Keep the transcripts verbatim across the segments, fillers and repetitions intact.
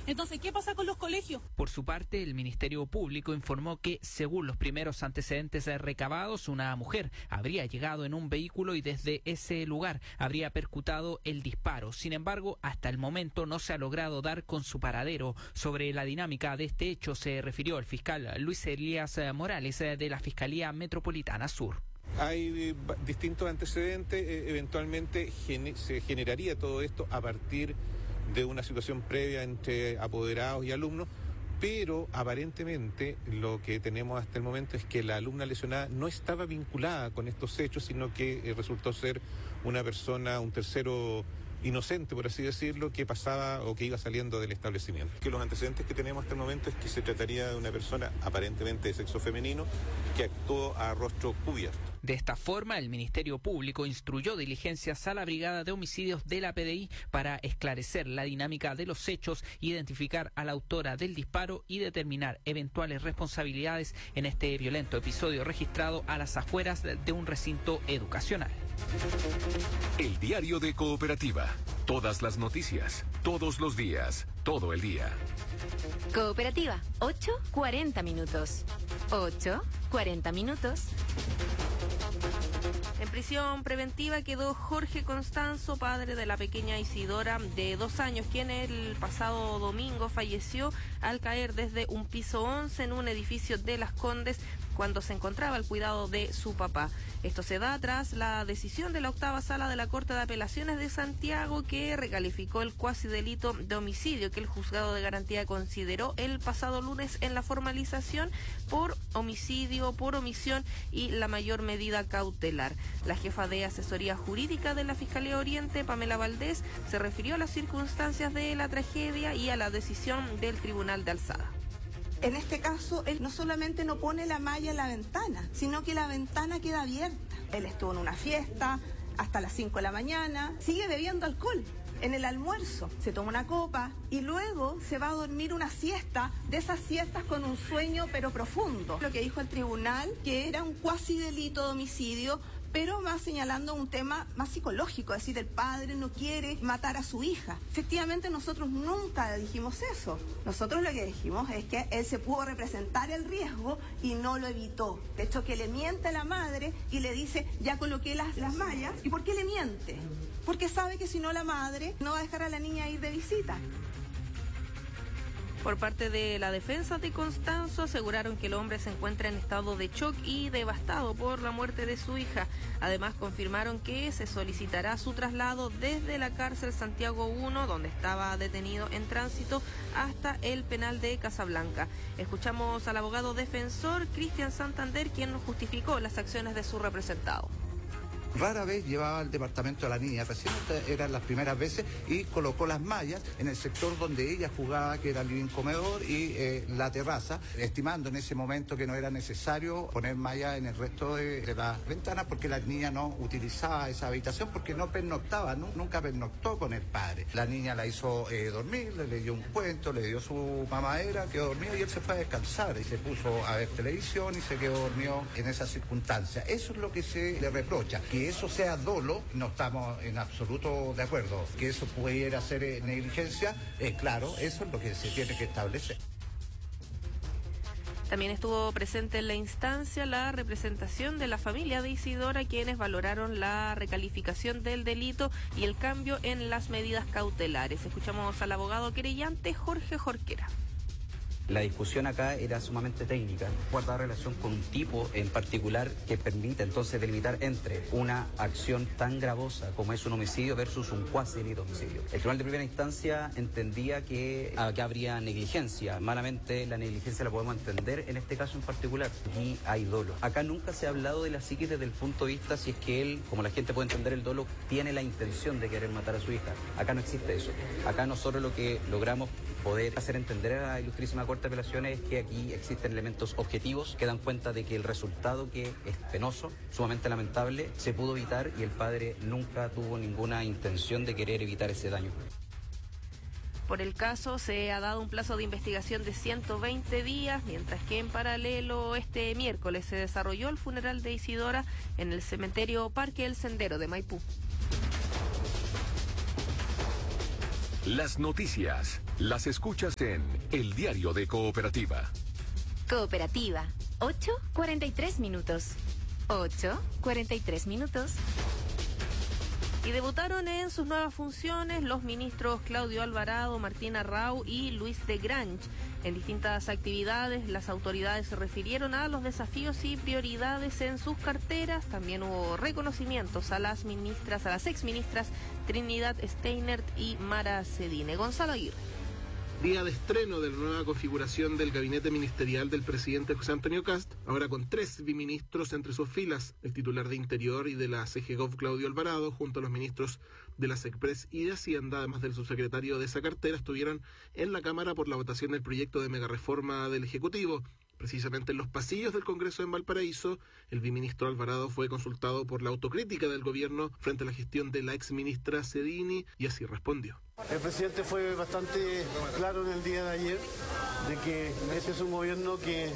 Entonces, ¿qué pasa con los colegios? Por su parte, el Ministerio Público informó que, según los primeros antecedentes recabados, una mujer habría llegado en un vehículo y desde ese lugar habría percutado el disparo. Sin embargo, hasta el momento no se ha logrado dar con su paradero. Sobre la dinámica de este hecho se refirió el fiscal Luis Elías Morales de la Fiscalía Metropolitana Sur. Hay eh, distintos antecedentes, eh, eventualmente gene- se generaría todo esto a partir de una situación previa entre apoderados y alumnos, pero aparentemente lo que tenemos hasta el momento es que la alumna lesionada no estaba vinculada con estos hechos, sino que eh, resultó ser una persona, un tercero inocente, por así decirlo, que pasaba o que iba saliendo del establecimiento. Que los antecedentes que tenemos hasta el momento es que se trataría de una persona aparentemente de sexo femenino que actuó a rostro cubierto. De esta forma, el Ministerio Público instruyó diligencias a la Brigada de Homicidios de la P D I para esclarecer la dinámica de los hechos, identificar a la autora del disparo y determinar eventuales responsabilidades en este violento episodio registrado a las afueras de un recinto educacional. El diario de Cooperativa. Todas las noticias, todos los días, todo el día. Cooperativa, ocho cuarenta minutos. ocho cuarenta minutos. En prisión preventiva quedó Jorge Constanzo, padre de la pequeña Isidora de dos años, quien el pasado domingo falleció al caer desde un piso once en un edificio de Las Condes cuando se encontraba al cuidado de su papá. Esto se da tras la decisión de la octava sala de la Corte de Apelaciones de Santiago, que recalificó el cuasi delito de homicidio que el juzgado de garantía consideró el pasado lunes en la formalización por homicidio, por omisión y la mayor medida cautelar. La jefa de asesoría jurídica de la Fiscalía Oriente, Pamela Valdés, se refirió a las circunstancias de la tragedia y a la decisión del Tribunal de Alzada. En este caso, él no solamente no pone la malla en la ventana, sino que la ventana queda abierta. Él estuvo en una fiesta hasta las cinco de la mañana, sigue bebiendo alcohol. En el almuerzo se toma una copa y luego se va a dormir una siesta, de esas siestas con un sueño pero profundo. Lo que dijo el tribunal, que era un cuasi delito de homicidio, pero más señalando un tema más psicológico, es decir, el padre no quiere matar a su hija. Efectivamente, nosotros nunca dijimos eso. Nosotros lo que dijimos es que él se pudo representar el riesgo y no lo evitó. De hecho, que le miente a la madre y le dice, ya coloqué las, las mallas. ¿Y por qué le miente? Porque sabe que si no, la madre no va a dejar a la niña ir de visita. Por parte de la defensa de Constanzo, aseguraron que el hombre se encuentra en estado de shock y devastado por la muerte de su hija. Además, confirmaron que se solicitará su traslado desde la cárcel Santiago uno, donde estaba detenido en tránsito, hasta el penal de Casablanca. Escuchamos al abogado defensor Cristian Santander, quien nos justificó las acciones de su representado. Rara vez llevaba al departamento a la niña, recién eran las primeras veces, y colocó las mallas en el sector donde ella jugaba, que era el living comedor y eh, la terraza, estimando en ese momento que no era necesario poner mallas en el resto de, de las ventanas, porque la niña no utilizaba esa habitación, porque no pernoctaba, ¿no? Nunca pernoctó con el padre. La niña la hizo eh, dormir, le leyó un cuento, le dio su mamadera, quedó dormido y él se fue a descansar y se puso a ver televisión y se quedó dormido en esa circunstancia. Eso es lo que se le reprocha, que eso sea dolo, no estamos en absoluto de acuerdo. Que eso pudiera ser eh, negligencia, eh, claro, eso es lo que se tiene que establecer. También estuvo presente en la instancia la representación de la familia de Isidora, quienes valoraron la recalificación del delito y el cambio en las medidas cautelares. Escuchamos al abogado querellante Jorge Jorquera. La discusión acá era sumamente técnica, guarda relación con un tipo en particular que permite entonces delimitar entre una acción tan gravosa como es un homicidio versus un cuasi delito de homicidio. El tribunal de primera instancia entendía que acá habría negligencia. Malamente la negligencia la podemos entender en este caso en particular. Aquí hay dolo. Acá nunca se ha hablado de la psiquis desde el punto de vista si es que él, como la gente puede entender el dolo, tiene la intención de querer matar a su hija. Acá no existe eso. Acá nosotros lo que logramos poder hacer entender a la ilustrísima Corte de Apelaciones es que aquí existen elementos objetivos que dan cuenta de que el resultado, que es penoso, sumamente lamentable, se pudo evitar y el padre nunca tuvo ninguna intención de querer evitar ese daño. Por el caso se ha dado un plazo de investigación de ciento veinte días, mientras que en paralelo este miércoles se desarrolló el funeral de Isidora en el cementerio Parque El Sendero de Maipú. Las noticias. Las escuchas en El Diario de Cooperativa. Cooperativa, ocho cuarenta y tres minutos. ocho cuarenta y tres minutos. Y debutaron en sus nuevas funciones los ministros Claudio Alvarado, Martín Arrau y Luis de Grange. En distintas actividades, las autoridades se refirieron a los desafíos y prioridades en sus carteras. También hubo reconocimientos a las ministras, a las exministras Trinidad Steinert y Mara Cedine. Gonzalo Aguirre. Día de estreno de la nueva configuración del gabinete ministerial del presidente José Antonio Kast, ahora con tres biministros entre sus filas, el titular de Interior y de la C G Gov Claudio Alvarado, junto a los ministros de la SECPRES y de Hacienda, además del subsecretario de esa cartera, estuvieron en la Cámara por la votación del proyecto de megareforma del Ejecutivo. Precisamente en los pasillos del Congreso en Valparaíso, el biministro Alvarado fue consultado por la autocrítica del gobierno frente a la gestión de la exministra Cedini y así respondió. El presidente fue bastante claro en el día de ayer de que este es un gobierno que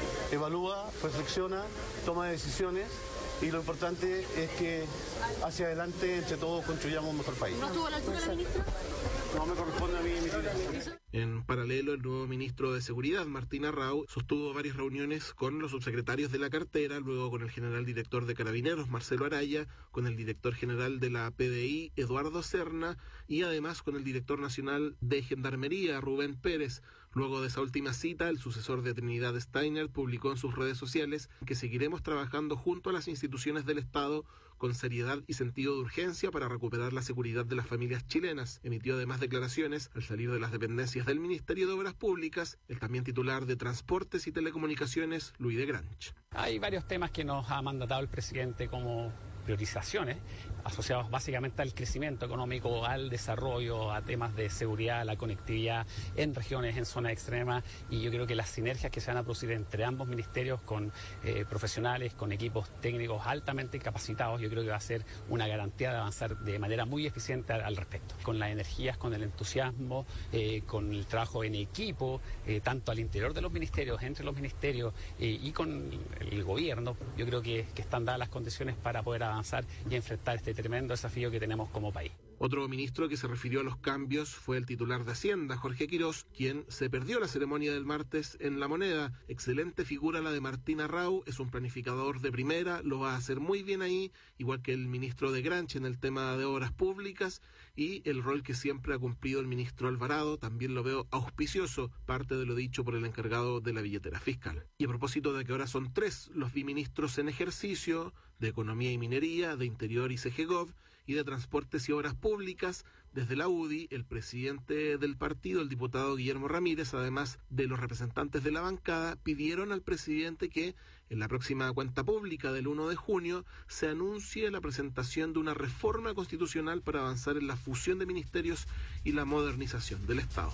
evalúa, reflexiona, toma decisiones y lo importante es que hacia adelante entre todos construyamos un mejor país. ¿No estuvo a la altura la ministra? No me corresponde a mí emitir. En paralelo, el nuevo ministro de Seguridad, Martín Arrau, sostuvo varias reuniones con los subsecretarios de la cartera, luego con el general director de Carabineros, Marcelo Araya, con el director general de la P D I, Eduardo Serna, y además con el director nacional de Gendarmería, Rubén Pérez. Luego de esa última cita, el sucesor de Trinidad Steiner publicó en sus redes sociales que seguiremos trabajando junto a las instituciones del Estado con seriedad y sentido de urgencia para recuperar la seguridad de las familias chilenas. Emitió además declaraciones al salir de las dependencias del Ministerio de Obras Públicas, el también titular de Transportes y Telecomunicaciones, Luis de Grange. Hay varios temas que nos ha mandatado el presidente como priorizaciones asociados básicamente al crecimiento económico, al desarrollo, a temas de seguridad, la conectividad en regiones, en zonas extremas, y yo creo que las sinergias que se van a producir entre ambos ministerios con eh, profesionales, con equipos técnicos altamente capacitados, yo creo que va a ser una garantía de avanzar de manera muy eficiente al, al respecto. Con las energías, con el entusiasmo, eh, con el trabajo en equipo, eh, tanto al interior de los ministerios, entre los ministerios eh, y con el gobierno, yo creo que, que están dadas las condiciones para poder avanzar y enfrentar este tremendo desafío que tenemos como país. Otro ministro que se refirió a los cambios fue el titular de Hacienda, Jorge Quirós, quien se perdió la ceremonia del martes en La Moneda. Excelente figura la de Martín Arrau, es un planificador de primera, lo va a hacer muy bien ahí, igual que el ministro de Grange en el tema de obras públicas, y el rol que siempre ha cumplido el ministro Alvarado también lo veo auspicioso, parte de lo dicho por el encargado de la billetera fiscal. Y a propósito de que ahora son tres los biministros en ejercicio, de Economía y Minería, de Interior y C G Gov, y de Transportes y Obras Públicas, desde la U D I, el presidente del partido, el diputado Guillermo Ramírez, además de los representantes de la bancada, pidieron al presidente que en la próxima cuenta pública del uno de junio se anuncie la presentación de una reforma constitucional para avanzar en la fusión de ministerios y la modernización del Estado.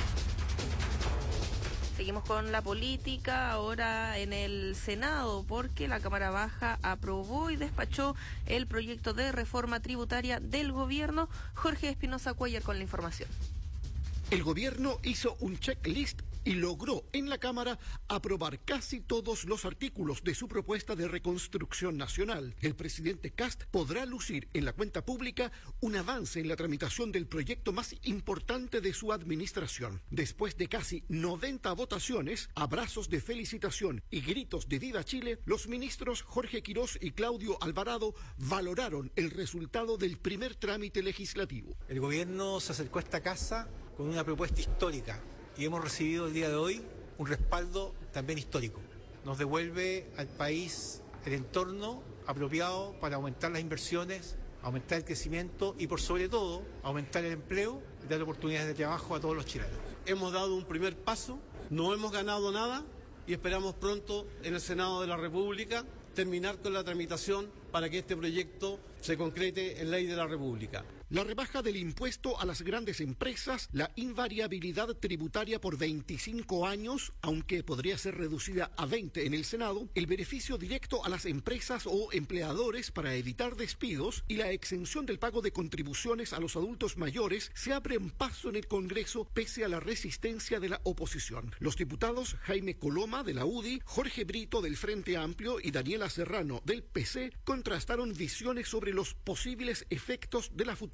Seguimos con la política, ahora en el Senado, porque la Cámara Baja aprobó y despachó el proyecto de reforma tributaria del gobierno. Jorge Espinosa Cuellar con la información. El gobierno hizo un checklist y logró en la Cámara aprobar casi todos los artículos de su propuesta de reconstrucción nacional. El presidente Kast podrá lucir en la cuenta pública un avance en la tramitación del proyecto más importante de su administración. Después de casi noventa votaciones, abrazos de felicitación y gritos de Viva Chile, los ministros Jorge Quirós y Claudio Alvarado valoraron el resultado del primer trámite legislativo. El gobierno se acercó a esta casa con una propuesta histórica y hemos recibido el día de hoy un respaldo también histórico. Nos devuelve al país el entorno apropiado para aumentar las inversiones, aumentar el crecimiento y por sobre todo aumentar el empleo y dar oportunidades de trabajo a todos los chilenos. Hemos dado un primer paso, no hemos ganado nada y esperamos pronto en el Senado de la República terminar con la tramitación para que este proyecto se concrete en ley de la República. La rebaja del impuesto a las grandes empresas, la invariabilidad tributaria por veinticinco años, aunque podría ser reducida a veinte en el Senado, el beneficio directo a las empresas o empleadores para evitar despidos y la exención del pago de contribuciones a los adultos mayores se abren paso en el Congreso pese a la resistencia de la oposición. Los diputados Jaime Coloma de la U D I, Jorge Brito del Frente Amplio y Daniela Serrano del P C contrastaron visiones sobre los posibles efectos de la futura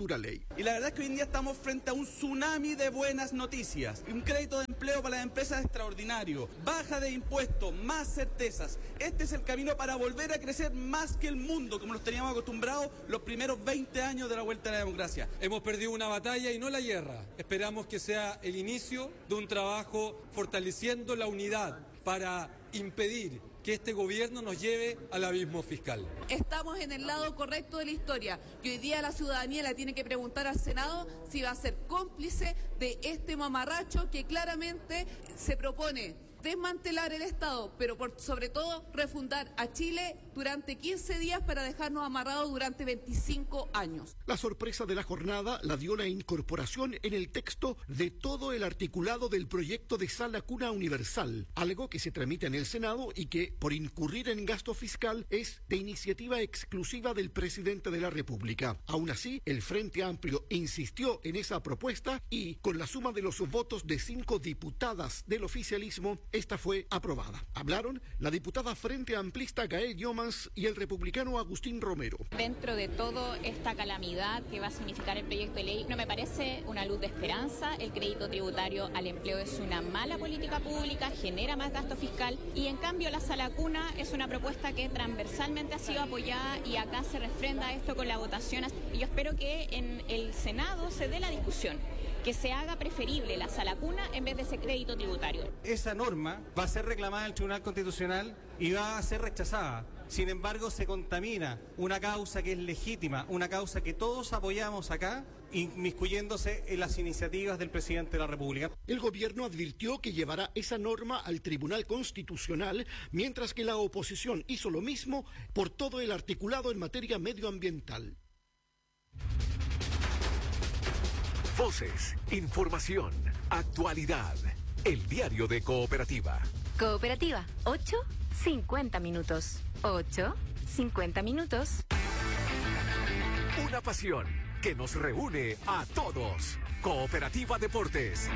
futura ley. Y la verdad es que hoy en día estamos frente a un tsunami de buenas noticias. Un crédito de empleo para las empresas extraordinario, baja de impuestos, más certezas. Este es el camino para volver a crecer más que el mundo, como nos teníamos acostumbrados los primeros veinte años de la vuelta a la democracia. Hemos perdido una batalla y no la guerra. Esperamos que sea el inicio de un trabajo fortaleciendo la unidad para impedir que este gobierno nos lleve al abismo fiscal. Estamos en el lado correcto de la historia y hoy día la ciudadanía le tiene que preguntar al Senado si va a ser cómplice de este mamarracho que claramente se propone desmantelar el Estado, pero por sobre todo refundar a Chile durante quince días para dejarnos amarrados durante veinticinco años. La sorpresa de la jornada la dio la incorporación en el texto de todo el articulado del proyecto de sala cuna universal, algo que se tramita en el Senado y que, por incurrir en gasto fiscal, es de iniciativa exclusiva del presidente de la República. Aún así, el Frente Amplio insistió en esa propuesta y, con la suma de los votos de cinco diputadas del oficialismo, esta fue aprobada. Hablaron la diputada Frente Amplista Gael Yomans y el republicano Agustín Romero. Dentro de toda esta calamidad que va a significar el proyecto de ley, no me parece una luz de esperanza. El crédito tributario al empleo es una mala política pública, genera más gasto fiscal y en cambio la sala cuna es una propuesta que transversalmente ha sido apoyada y acá se refrenda esto con la votación. Y yo espero que en el Senado se dé la discusión, que se haga preferible la sala cuna en vez de ese crédito tributario. Esa norma va a ser reclamada en el Tribunal Constitucional y va a ser rechazada. Sin embargo, se contamina una causa que es legítima, una causa que todos apoyamos acá, inmiscuyéndose en las iniciativas del presidente de la República. El gobierno advirtió que llevará esa norma al Tribunal Constitucional, mientras que la oposición hizo lo mismo por todo el articulado en materia medioambiental. Voces, información, actualidad. El diario de Cooperativa. Cooperativa, ocho cincuenta minutos. ocho cincuenta minutos. Una pasión que nos reúne a todos. Cooperativa Deportes.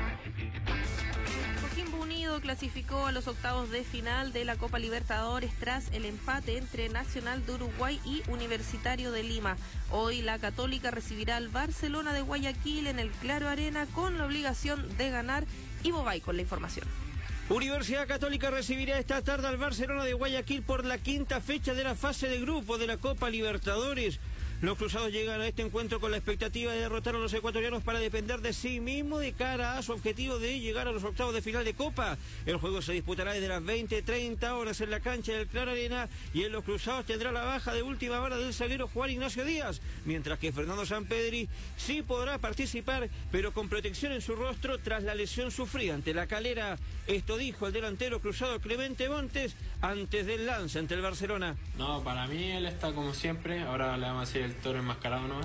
Coquimbo Unido clasificó a los octavos de final de la Copa Libertadores tras el empate entre Nacional de Uruguay y Universitario de Lima. Hoy la Católica recibirá al Barcelona de Guayaquil en el Claro Arena con la obligación de ganar. Ivo Bay con la información. Universidad Católica recibirá esta tarde al Barcelona de Guayaquil por la quinta fecha de la fase de grupo de la Copa Libertadores. Los cruzados llegan a este encuentro con la expectativa de derrotar a los ecuatorianos para depender de sí mismo de cara a su objetivo de llegar a los octavos de final de Copa. El juego se disputará desde las veinte treinta horas en la cancha del Claro Arena y en los cruzados tendrá la baja de última hora del zaguero Juan Ignacio Díaz, mientras que Fernando Sampedri sí podrá participar, pero con protección en su rostro tras la lesión sufrida ante la Calera. Esto dijo el delantero cruzado Clemente Montes antes del lance ante el Barcelona. No, para mí él está como siempre, ahora le vamos a decir el toro enmascarado nomás.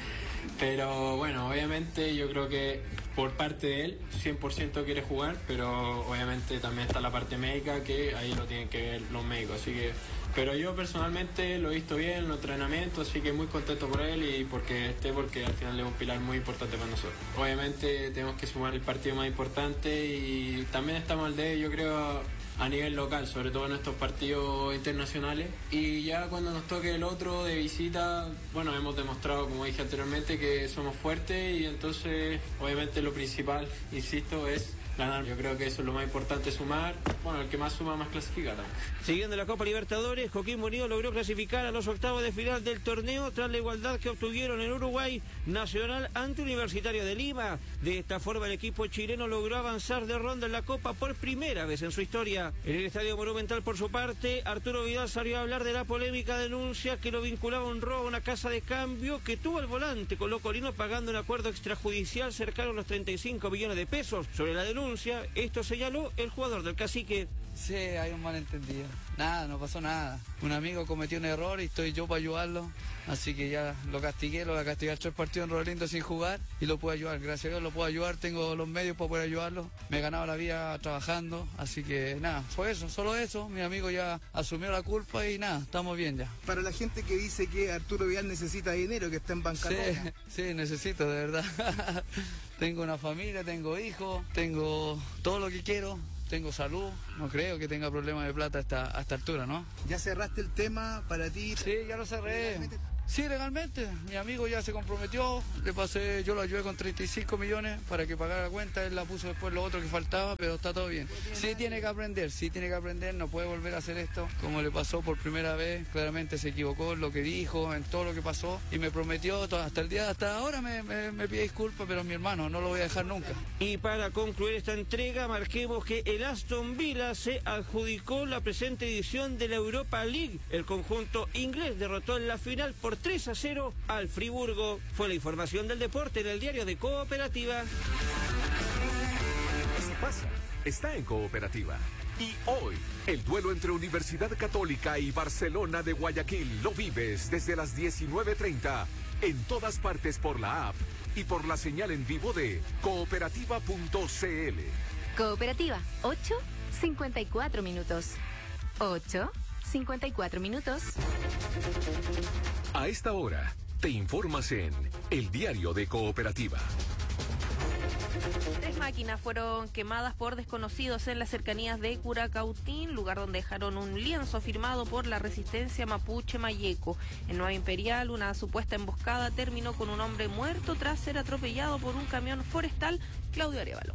Pero bueno, obviamente yo creo que por parte de él cien por ciento quiere jugar, pero obviamente también está la parte médica que ahí lo tienen que ver los médicos, así que pero yo personalmente lo he visto bien en los entrenamientos, así que muy contento por él y porque esté, porque al final es un pilar muy importante para nosotros. Obviamente tenemos que sumar el partido más importante y también estamos al de, yo creo, a nivel local, sobre todo en estos partidos internacionales. Y ya cuando nos toque el otro de visita, bueno, hemos demostrado, como dije anteriormente, que somos fuertes y entonces, obviamente, lo principal, insisto, es ganar. Yo creo que eso es lo más importante, sumar. Bueno, el que más suma, más clasifica también. Siguiendo la Copa Libertadores, Coquimbo Unido logró clasificar a los octavos de final del torneo tras la igualdad que obtuvieron en Uruguay Nacional ante Universitario de Lima. De esta forma, el equipo chileno logró avanzar de ronda en la Copa por primera vez en su historia. En el Estadio Monumental, por su parte, Arturo Vidal salió a hablar de la polémica denuncia que lo vinculaba a un robo a una casa de cambio que tuvo el volante colocolino pagando un acuerdo extrajudicial cercano a los treinta y cinco millones de pesos. Sobre la denuncia, esto señaló el jugador del Cacique. Sí, hay un malentendido. Nada, no pasó nada. Un amigo cometió un error y estoy yo para ayudarlo. Así que ya lo castigué, lo voy a castigar tres partidos en Rolindo sin jugar y lo puedo ayudar. Gracias a Dios lo puedo ayudar, tengo los medios para poder ayudarlo. Me he ganado la vida trabajando, así que nada, fue eso, solo eso. Mi amigo ya asumió la culpa y nada, estamos bien ya. Para la gente que dice que Arturo Vidal necesita dinero, que está en bancarrota. Sí, sí, necesito, de verdad. Tengo una familia, tengo hijos, tengo todo lo que quiero. Tengo salud, no creo que tenga problemas de plata hasta, a esta altura, ¿no? ¿Ya cerraste el tema para ti? Sí, ya lo cerré. Sí, legalmente. Mi amigo ya se comprometió, le pasé, yo lo ayudé con treinta y cinco millones para que pagara la cuenta, él la puso después lo otro que faltaba, pero está todo bien. Sí tiene que aprender, sí tiene que aprender, no puede volver a hacer esto como le pasó por primera vez, claramente se equivocó en lo que dijo, en todo lo que pasó y me prometió, hasta el día, hasta ahora me, me, me pide disculpas, pero mi hermano, no lo voy a dejar nunca. Y para concluir esta entrega, marquemos que el Aston Villa se adjudicó la presente edición de la Europa League. El conjunto inglés derrotó en la final por tres a cero al Friburgo. Fue la información del deporte en el diario de Cooperativa. Así pasa, está en Cooperativa. Y hoy, el duelo entre Universidad Católica y Barcelona de Guayaquil lo vives desde las diecinueve treinta en todas partes por la app y por la señal en vivo de cooperativa punto c l. Cooperativa, ocho cincuenta y cuatro minutos. ocho cincuenta y cuatro minutos. A esta hora, te informas en El Diario de Cooperativa. Tres máquinas fueron quemadas por desconocidos en las cercanías de Curacautín, lugar donde dejaron un lienzo firmado por la resistencia mapuche Mayeco. En Nueva Imperial, una supuesta emboscada terminó con un hombre muerto tras ser atropellado por un camión forestal. Claudio Arévalo.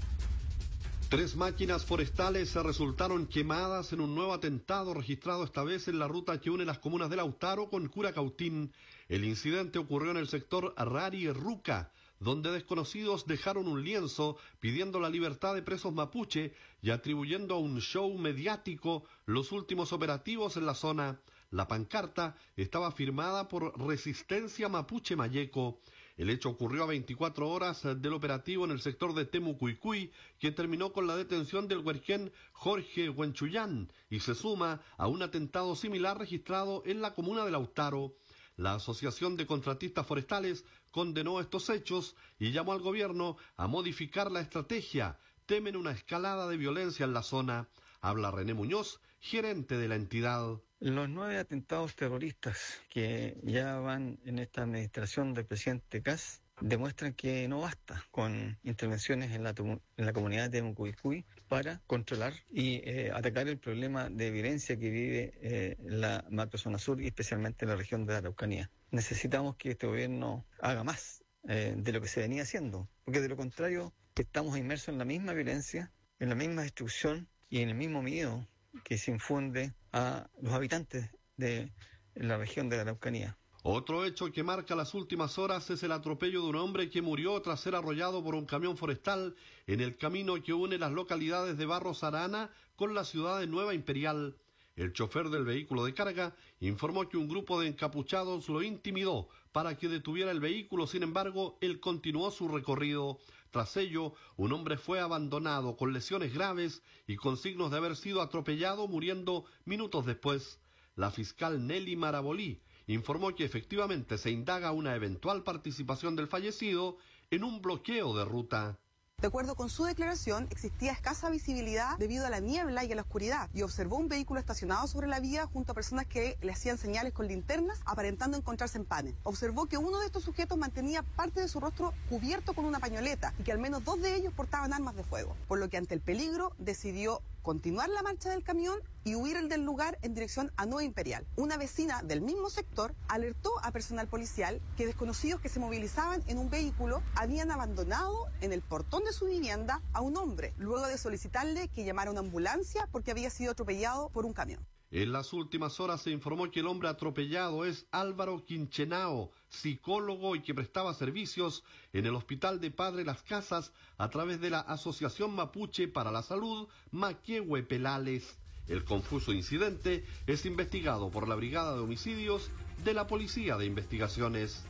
Tres máquinas forestales se resultaron quemadas en un nuevo atentado registrado esta vez en la ruta que une las comunas de Lautaro con Curacautín. El incidente ocurrió en el sector Rari-Ruca, donde desconocidos dejaron un lienzo pidiendo la libertad de presos mapuche y atribuyendo a un show mediático los últimos operativos en la zona. La pancarta estaba firmada por Resistencia Mapuche Mayeco. El hecho ocurrió a veinticuatro horas del operativo en el sector de Temucuicuy, que terminó con la detención del huerquén Jorge Huenchuyán y se suma a un atentado similar registrado en la comuna de Lautaro. La Asociación de Contratistas Forestales condenó estos hechos y llamó al gobierno a modificar la estrategia. Temen una escalada de violencia en la zona. Habla René Muñoz, gerente de la entidad. Los nueve atentados terroristas que ya van en esta administración del presidente Kast demuestran que no basta con intervenciones en la, en la comunidad de Temucuicuy para controlar y eh, atacar el problema de violencia que vive eh, la macrozona sur y especialmente la región de la Araucanía. Necesitamos que este gobierno haga más eh, de lo que se venía haciendo, porque de lo contrario estamos inmersos en la misma violencia, en la misma destrucción y en el mismo miedo que se infunde a los habitantes de la región de la Araucanía. Otro hecho que marca las últimas horas es el atropello de un hombre que murió tras ser arrollado por un camión forestal en el camino que une las localidades de Barros Arana con la ciudad de Nueva Imperial. El chofer del vehículo de carga informó que un grupo de encapuchados lo intimidó para que detuviera el vehículo, sin embargo, él continuó su recorrido. Tras ello, un hombre fue abandonado con lesiones graves y con signos de haber sido atropellado, muriendo minutos después. La fiscal Nelly Marabolí informó que efectivamente se indaga una eventual participación del fallecido en un bloqueo de ruta. De acuerdo con su declaración, existía escasa visibilidad debido a la niebla y a la oscuridad, y observó un vehículo estacionado sobre la vía junto a personas que le hacían señales con linternas, aparentando encontrarse en Pane. Observó que uno de estos sujetos mantenía parte de su rostro cubierto con una pañoleta y que al menos dos de ellos portaban armas de fuego, por lo que ante el peligro decidió continuar la marcha del camión y huir del lugar en dirección a Nueva Imperial. Una vecina del mismo sector alertó a personal policial que desconocidos que se movilizaban en un vehículo habían abandonado en el portón de su vivienda a un hombre, luego de solicitarle que llamara una ambulancia porque había sido atropellado por un camión. En las últimas horas se informó que el hombre atropellado es Álvaro Quinchenao, psicólogo y que prestaba servicios en el Hospital de Padre Las Casas a través de la Asociación Mapuche para la Salud, Maquehue Pelales. El confuso incidente es investigado por la Brigada de Homicidios de la Policía de Investigaciones.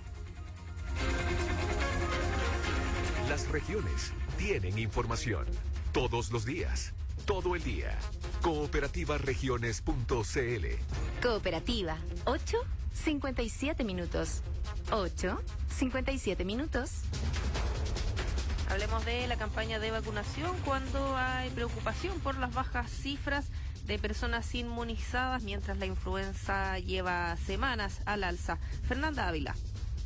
Las regiones tienen información todos los días, todo el día. cooperativa regiones punto c l. Cooperativa, ocho cincuenta y siete minutos. ocho cincuenta y siete minutos. Hablemos de la campaña de vacunación cuando hay preocupación por las bajas cifras de personas inmunizadas mientras la influenza lleva semanas al alza. Fernanda Ávila.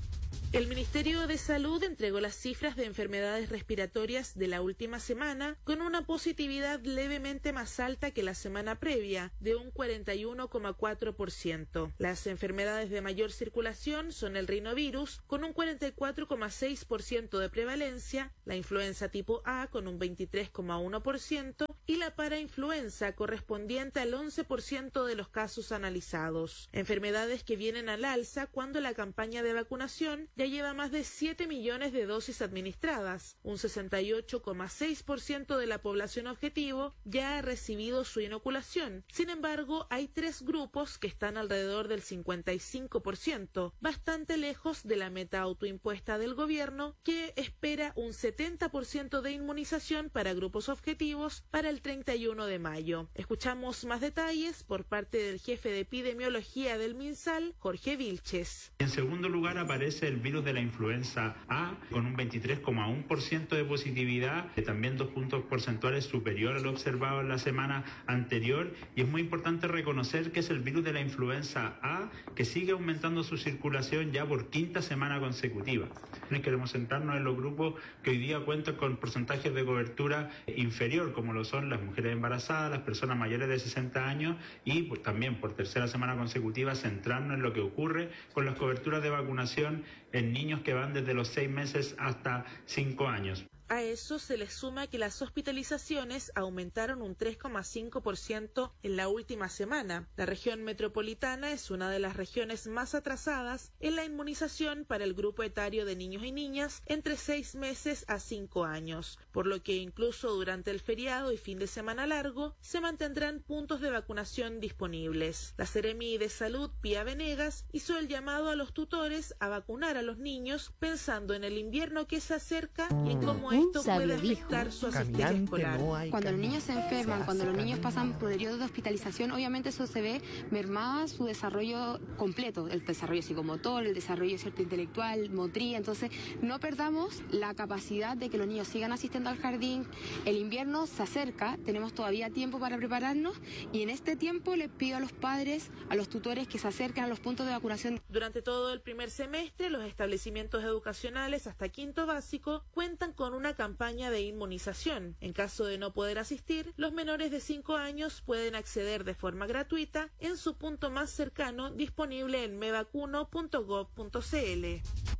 El Ministerio de Salud entregó las cifras de enfermedades respiratorias de la última semana con una positividad levemente más alta que la semana previa, de un cuarenta y uno coma cuatro por ciento. Las enfermedades de mayor circulación son el rinovirus, con un cuarenta y cuatro coma seis por ciento de prevalencia, la influenza tipo A con un veintitrés coma uno por ciento y la parainfluenza correspondiente al once por ciento de los casos analizados. Enfermedades que vienen al alza cuando la campaña de vacunación ya lleva más de siete millones de dosis administradas. Un sesenta y ocho coma seis por ciento de la población objetivo ya ha recibido su inoculación. Sin embargo, hay tres grupos que están alrededor del cincuenta y cinco por ciento, bastante lejos de la meta autoimpuesta del gobierno, que espera un setenta por ciento de inmunización para grupos objetivos para el treinta y uno de mayo. Escuchamos más detalles por parte del jefe de epidemiología del MinSal, Jorge Vilches. En segundo lugar aparece el virus de la influenza A con un veintitrés coma uno por ciento de positividad, también dos puntos porcentuales superior a lo observado en la semana anterior, y es muy importante reconocer que es el virus de la influenza A que sigue aumentando su circulación ya por quinta semana consecutiva. Queremos centrarnos en los grupos que hoy día cuentan con porcentajes de cobertura inferior, como lo son las mujeres embarazadas, las personas mayores de sesenta años, y pues, también por tercera semana consecutiva centrarnos en lo que ocurre con las coberturas de vacunación en niños que van desde los seis meses hasta cinco años. A eso se le suma que las hospitalizaciones aumentaron un tres coma cinco por ciento en la última semana. La región metropolitana es una de las regiones más atrasadas en la inmunización para el grupo etario de niños y niñas entre seis meses a cinco años, por lo que incluso durante el feriado y fin de semana largo se mantendrán puntos de vacunación disponibles. La Seremi de Salud, Pía Venegas, hizo el llamado a los tutores a vacunar a los niños pensando en el invierno que se acerca y en cómo esto puede afectar su asistencia escolar. Cuando los niños se enferman, cuando los niños pasan por periodos de hospitalización, obviamente eso se ve mermada su desarrollo completo, el desarrollo psicomotor, el desarrollo cierto intelectual, motriz. Entonces no perdamos la capacidad de que los niños sigan asistiendo al jardín. El invierno se acerca, tenemos todavía tiempo para prepararnos, y en este tiempo les pido a los padres, a los tutores que se acerquen a los puntos de vacunación. Durante todo el primer semestre, los establecimientos educacionales hasta quinto básico cuentan con una campaña de inmunización. En caso de no poder asistir, los menores de cinco años pueden acceder de forma gratuita en su punto más cercano, disponible en mevacuno punto gob punto cl.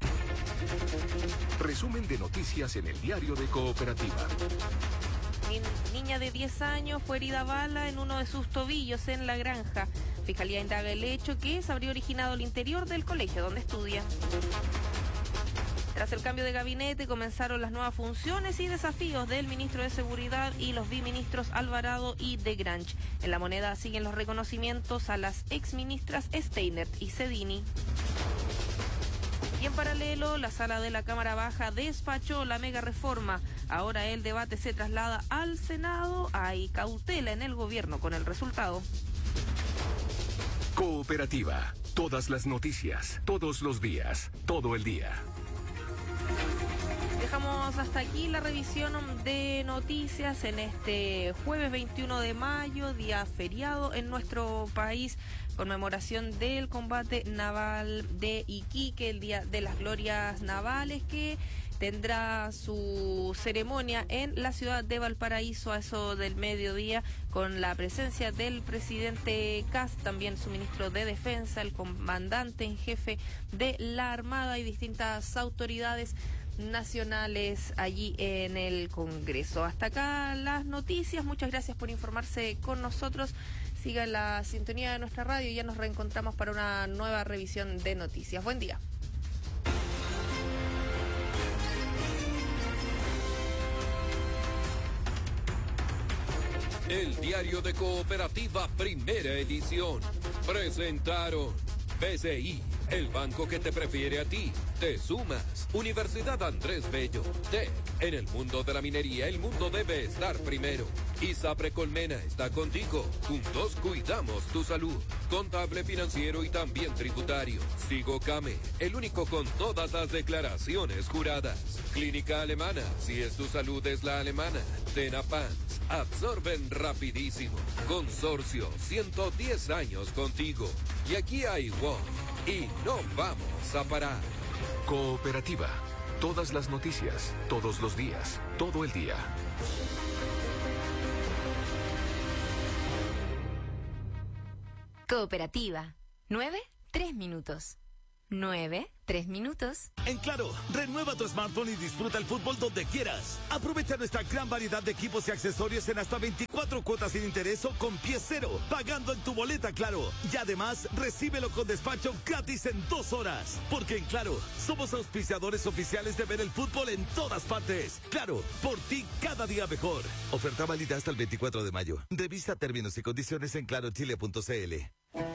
Resumen de noticias en el diario de Cooperativa. Niña de diez años fue herida a bala en uno de sus tobillos en La Granja. Fiscalía indaga el hecho que se habría originado al interior del colegio donde estudia. Tras el cambio de gabinete comenzaron las nuevas funciones y desafíos del ministro de Seguridad y los biministros Alvarado y de Grange. En La Moneda siguen los reconocimientos a las exministras Steinert y Cedini. Y en paralelo, la sala de la Cámara Baja despachó la mega reforma. Ahora el debate se traslada al Senado. Hay cautela en el gobierno con el resultado. Cooperativa. Todas las noticias, todos los días, todo el día. Dejamos hasta aquí la revisión de noticias en este jueves veintiuno de mayo, día feriado en nuestro país, conmemoración del combate naval de Iquique, el Día de las Glorias Navales, que tendrá su ceremonia en la ciudad de Valparaíso a eso del mediodía, con la presencia del presidente Kast, también su ministro de Defensa, el comandante en jefe de la Armada y distintas autoridades nacionales allí en el Congreso. Hasta acá las noticias. Muchas gracias por informarse con nosotros. Siga la sintonía de nuestra radio y ya nos reencontramos para una nueva revisión de noticias. Buen día. El diario de Cooperativa, primera edición. Presentaron B C I, el banco que te prefiere a ti. Te sumas. Universidad Andrés Bello. T E C. En el mundo de la minería, el mundo debe estar primero. ISAPRE Colmena está contigo. Juntos cuidamos tu salud. Contable, financiero y también tributario. Sigo Came, el único con todas las declaraciones juradas. Clínica Alemana, si es tu salud es la alemana. Tenapans, absorben rapidísimo. Consorcio, ciento diez años contigo. Y aquí hay W O M y no vamos a parar. Cooperativa. Todas las noticias, todos los días, todo el día. Cooperativa. nueve, tres minutos. nueve, tres minutos. En Claro, renueva tu smartphone y disfruta el fútbol donde quieras. Aprovecha nuestra gran variedad de equipos y accesorios en hasta veinticuatro cuotas sin interés o con pie cero, pagando en tu boleta Claro. Y además, recíbelo con despacho gratis en dos horas. Porque en Claro, somos auspiciadores oficiales de ver el fútbol en todas partes. Claro, por ti cada día mejor. Oferta válida hasta el veinticuatro de mayo. Revisa términos y condiciones en claro chile punto c l.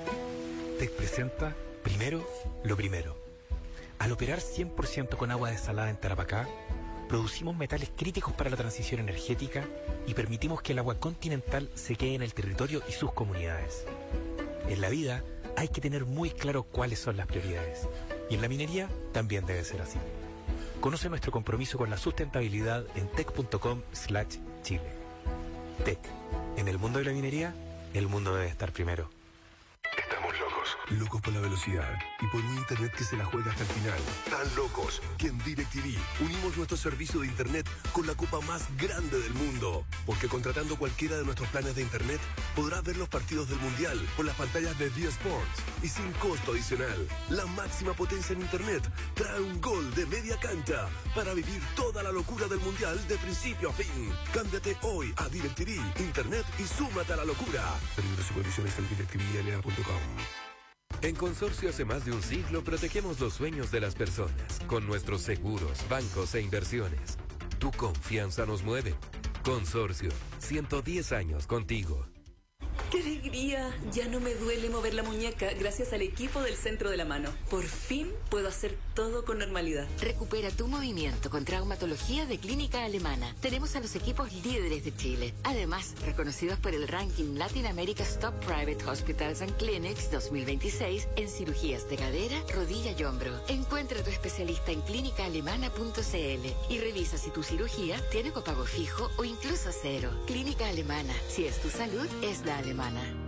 Te presenta primero lo primero. Al operar cien por ciento con agua desalada en Tarapacá, producimos metales críticos para la transición energética y permitimos que el agua continental se quede en el territorio y sus comunidades. En la vida hay que tener muy claro cuáles son las prioridades. Y en la minería también debe ser así. Conoce nuestro compromiso con la sustentabilidad en tec punto com slash chile. Tec. En el mundo de la minería, el mundo debe estar primero. Estamos locos. Locos por la velocidad y por un internet que se la juega hasta el final. Tan locos que en DirecTV unimos nuestro servicio de internet con la copa más grande del mundo. Porque contratando cualquiera de nuestros planes de internet podrás ver los partidos del Mundial por las pantallas de D Sports y sin costo adicional. La máxima potencia en internet trae un gol de media cancha para vivir toda la locura del Mundial de principio a fin. Cámbiate hoy a DirecTV Internet y súmate a la locura. Términos y condiciones en directivi l a punto com. En Consorcio hace más de un siglo protegemos los sueños de las personas con nuestros seguros, bancos e inversiones. Tu confianza nos mueve. Consorcio, ciento diez años contigo. ¡Qué alegría! Ya no me duele mover la muñeca gracias al equipo del Centro de la Mano. Por fin puedo hacer todo con normalidad. Recupera tu movimiento con traumatología de Clínica Alemana. Tenemos a los equipos líderes de Chile. Además, reconocidos por el ranking Latin America's Top Private Hospitals and Clinics dos mil veintiséis en cirugías de cadera, rodilla y hombro. Encuentra a tu especialista en clínica alemana punto c l y revisa si tu cirugía tiene copago fijo o incluso cero. Clínica Alemana. Si es tu salud, es la alemana.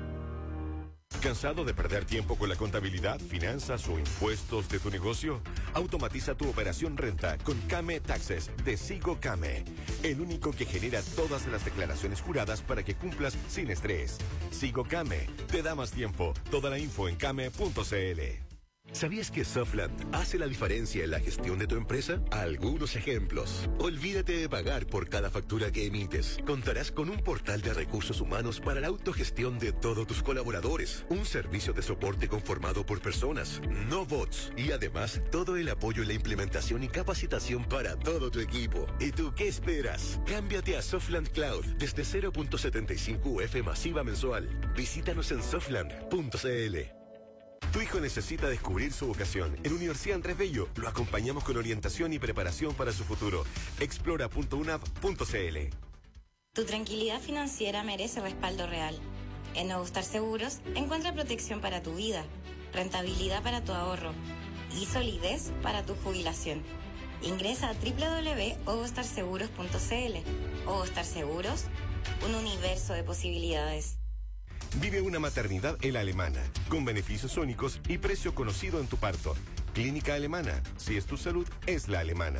¿Cansado de perder tiempo con la contabilidad, finanzas o impuestos de tu negocio? Automatiza tu operación renta con Came Taxes de Sigo Came, el único que genera todas las declaraciones juradas para que cumplas sin estrés. Sigo Came te da más tiempo. Toda la info en came punto c l. ¿Sabías que Softland hace la diferencia en la gestión de tu empresa? Algunos ejemplos. Olvídate de pagar por cada factura que emites. Contarás con un portal de recursos humanos para la autogestión de todos tus colaboradores. Un servicio de soporte conformado por personas, no bots. Y además, todo el apoyo en la implementación y capacitación para todo tu equipo. ¿Y tú qué esperas? Cámbiate a Softland Cloud desde cero punto setenta y cinco U F masiva mensual. Visítanos en softland punto c l. Tu hijo necesita descubrir su vocación. En Universidad Andrés Bello lo acompañamos con orientación y preparación para su futuro. explora punto unap punto c l. Tu tranquilidad financiera merece respaldo real. En Nuevo Star Seguros encuentra protección para tu vida, rentabilidad para tu ahorro y solidez para tu jubilación. Ingresa a doble u doble u doble u punto ovostar seguros punto c l. Ovostar Seguros, un universo de posibilidades. Vive una maternidad en la Alemana, con beneficios únicos y precio conocido en tu parto. Clínica Alemana, si es tu salud, es la alemana.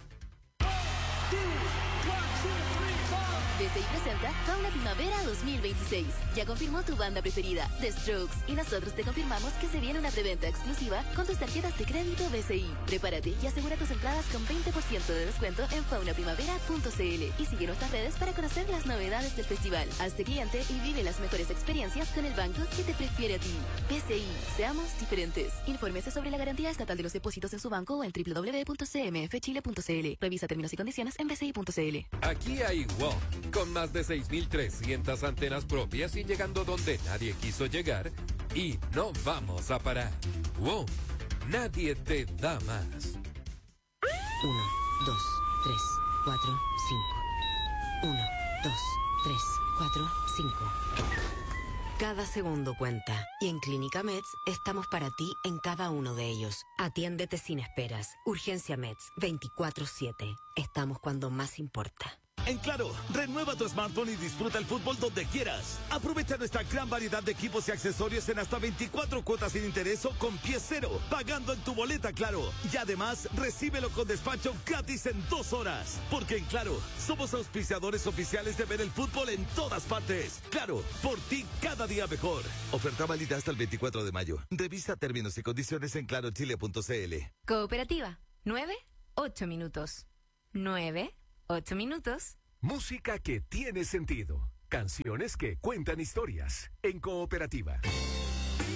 B C I presenta Fauna Primavera dos mil veintiséis. Ya confirmó tu banda preferida, The Strokes, y nosotros te confirmamos que se viene una preventa exclusiva con tus tarjetas de crédito B C I. Prepárate y asegura tus entradas con veinte por ciento de descuento en fauna primavera punto c l y sigue nuestras redes para conocer las novedades del festival. Hazte cliente y vive las mejores experiencias con el banco que te prefiere a ti. B C I, seamos diferentes. Infórmese sobre la garantía estatal de los depósitos en su banco o en doble u doble u doble u punto c m f chile punto c l. Revisa términos y condiciones en b c i punto c l. Aquí hay WOM, con más de seis mil trescientas antenas propias y llegando donde nadie quiso llegar, y no vamos a parar. WOM, nadie te da más. Uno, dos, tres, cuatro, cinco. Uno, dos, tres, cuatro, cinco. Cada segundo cuenta y en Clínica Meds estamos para ti en cada uno de ellos. Atiéndete sin esperas. Urgencia Meds veinticuatro siete. Estamos cuando más importa. En Claro, renueva tu smartphone y disfruta el fútbol donde quieras. Aprovecha nuestra gran variedad de equipos y accesorios en hasta veinticuatro cuotas sin interés o con pie cero, pagando en tu boleta Claro. Y además, recíbelo con despacho gratis en dos horas. Porque en Claro, somos auspiciadores oficiales de ver el fútbol en todas partes. Claro, por ti cada día mejor. Oferta válida hasta el veinticuatro de mayo. Revisa términos y condiciones en claro chile punto c l. Cooperativa, nueve, ocho minutos. nueve, ocho minutos. Música que tiene sentido. Canciones que cuentan historias. En Cooperativa.